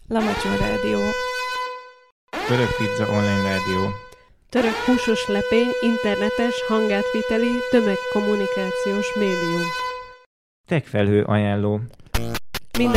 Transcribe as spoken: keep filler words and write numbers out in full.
Lamacson Rádió. Török Pizza Online Rádió. Török húsos lepény, internetes, hangátviteli, tömegkommunikációs médium. Techfelhő ajánló.